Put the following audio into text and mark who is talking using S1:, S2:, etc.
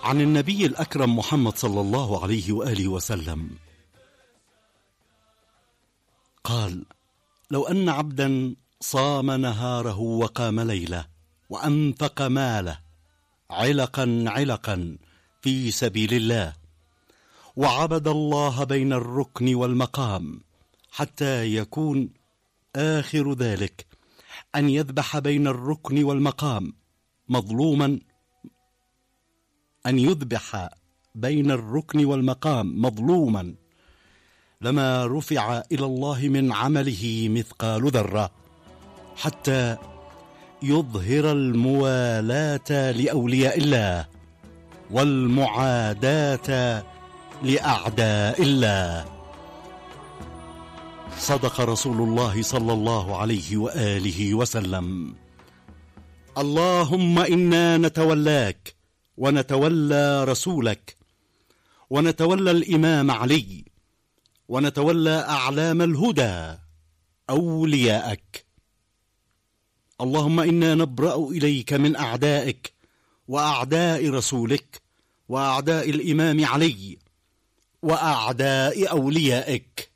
S1: عن النبي الأكرم محمد صلى الله عليه وآله وسلم قال: لو أن عبدا صام نهاره وقام ليله وأنفق ماله علقا في سبيل الله وعبد الله بين الركن والمقام حتى يكون آخر ذلك أن يذبح بين الركن والمقام مظلوما، لما رفع إلى الله من عمله مثقال ذرة حتى يظهر الموالاة لأولياء الله والمعاداة لأعداء الله. صدق رسول الله صلى الله عليه وآله وسلم. اللهم إنا نتولاك ونتولى رسولك ونتولى الإمام علي ونتولى أعلام الهدى أولياءك. اللهم إنا نبرأ إليك من أعدائك وأعداء رسولك وأعداء الإمام علي وأعداء أوليائك.